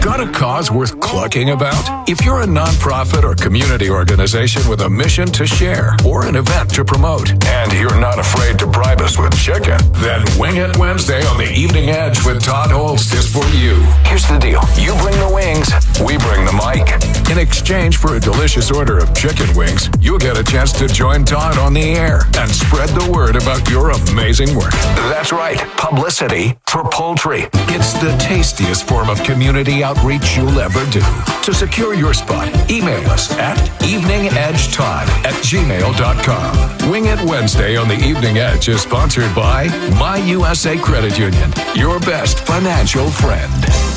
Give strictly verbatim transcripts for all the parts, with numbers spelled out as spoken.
Got a cause worth clucking about? If you're a nonprofit or community organization with a mission to share or an event to promote, and you're not afraid to bribe us with chicken, then Wing It Wednesday on the Evening Edge with Todd Holst is for you. Here's the deal. You bring the wings, we bring the mic. In exchange for a delicious order of chicken wings, you'll get a chance to join Todd on the air and spread the word about your amazing work. That's right, publicity for poultry. It's the tastiest form of community outreach you'll ever do. To secure your spot, email us at eveningedgetodd at gmail dot com. Wing It Wednesday on the Evening Edge is sponsored by My U S A Credit Union, your best financial friend.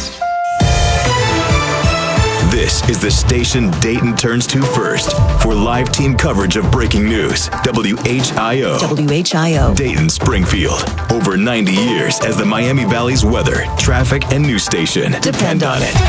This is the station Dayton turns to first for live team coverage of breaking news. W H I O. W H I O. Dayton, Springfield. Over ninety years as the Miami Valley's weather, traffic, and news station. Depend on it.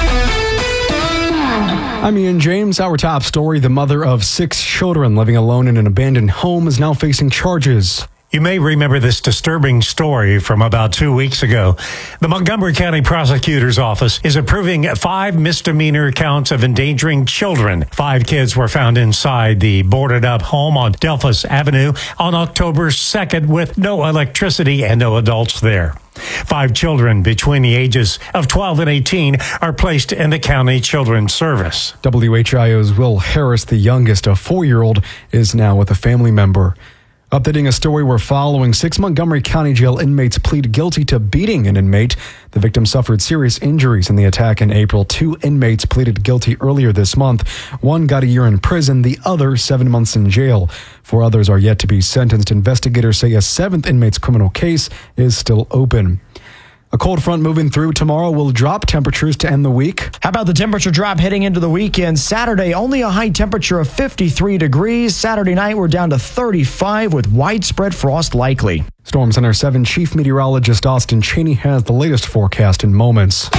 I'm Ian James. Our top story, the mother of six children living alone in an abandoned home is now facing charges. You may remember this disturbing story from about two weeks ago. The Montgomery County Prosecutor's Office is approving five misdemeanor counts of endangering children. Five kids were found inside the boarded-up home on Delphus Avenue on October second with no electricity and no adults there. Five children between the ages of twelve and eighteen are placed in the county children's service. W H I O's Will Harris, the youngest, a four-year-old, is now with a family member. Updating a story we're following, six Montgomery County Jail inmates plead guilty to beating an inmate. The victim suffered serious injuries in the attack in April. Two inmates pleaded guilty earlier this month. One got a year in prison, the other seven months in jail. Four others are yet to be sentenced. Investigators say a seventh inmate's criminal case is still open. A cold front moving through tomorrow will drop temperatures to end the week. How about the temperature drop heading into the weekend? Saturday, only a high temperature of fifty-three degrees. Saturday night, we're down to thirty-five with widespread frost likely. Storm Center seven Chief Meteorologist Austin Cheney has the latest forecast in moments.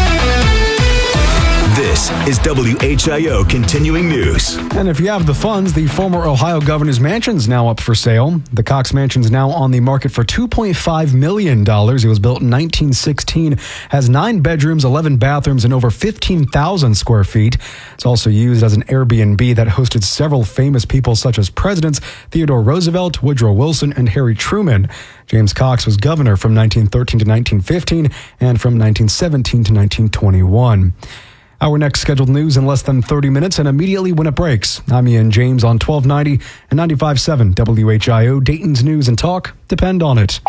This is W H I O Continuing News. And if you have the funds, the former Ohio governor's mansion is now up for sale. The Cox Mansion is now on the market for two point five million dollars. It was built in nineteen sixteen, has nine bedrooms, eleven bathrooms, and over fifteen thousand square feet. It's also used as an Airbnb that hosted several famous people such as Presidents Theodore Roosevelt, Woodrow Wilson, and Harry Truman. James Cox was governor from nineteen thirteen to nineteen fifteen and from nineteen seventeen to nineteen twenty-one. Our next scheduled news in less than thirty minutes and immediately when it breaks. I'm Ian James on twelve ninety and ninety-five point seven W H I O. Dayton's News and Talk depend on it.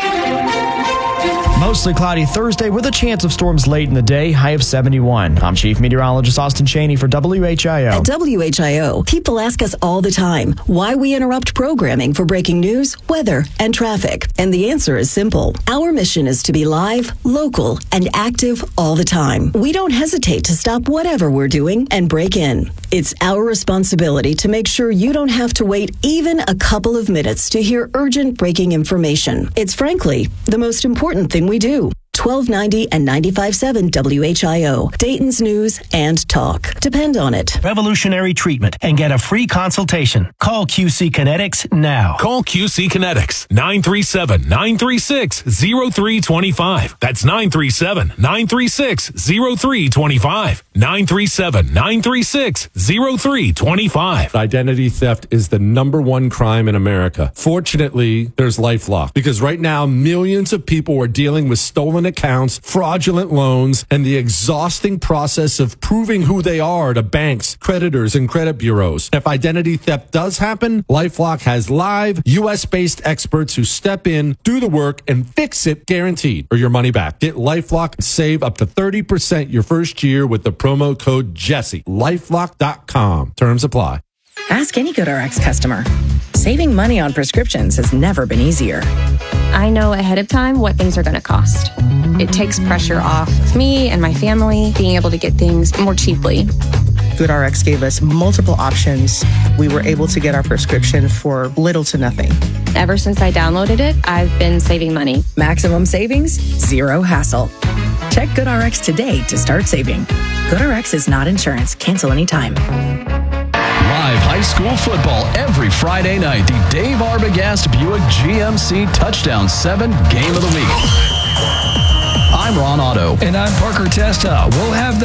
Mostly cloudy Thursday with a chance of storms late in the day, high of seventy-one. I'm Chief Meteorologist Austin Cheney for W H I O. At W H I O, people ask us all the time why we interrupt programming for breaking news, weather, and traffic. And the answer is simple. Our mission is to be live, local, and active all the time. We don't hesitate to stop whatever we're doing and break in. It's our responsibility to make sure you don't have to wait even a couple of minutes to hear urgent breaking information. It's frankly the most important thing we do. twelve ninety and ninety-five point seven W H I O. Dayton's News and Talk. Depend on it. Revolutionary treatment and get a free consultation. Call Q C Kinetics now. Call Q C Kinetics nine three seven, nine three six, zero three two five. That's nine three seven, nine three six, zero three two five. nine three seven, nine three six, zero three two five. Identity theft is the number one crime in America. Fortunately, there's LifeLock because right now millions of people are dealing with stolen accounts, fraudulent loans, and the exhausting process of proving who they are to banks, creditors, and credit bureaus. If identity theft does happen, LifeLock has live, U S-based experts who step in, do the work, and fix it guaranteed, or your money back. Get LifeLock and save up to thirty percent your first year with the promo code Jesse. LifeLock dot com. Terms apply. Ask any GoodRx customer. Saving money on prescriptions has never been easier. I know ahead of time what things are going to cost. It takes pressure off of me and my family being able to get things more cheaply. GoodRx gave us multiple options. We were able to get our prescription for little to nothing. Ever since I downloaded it, I've been saving money. Maximum savings, zero hassle. Check GoodRx today to start saving. GoodRx is not insurance. Cancel anytime. Live high school football every Friday night. The Dave Arbogast Buick G M C Touchdown seven Game of the Week. I'm Ron Otto. And I'm Parker Testa. We'll have the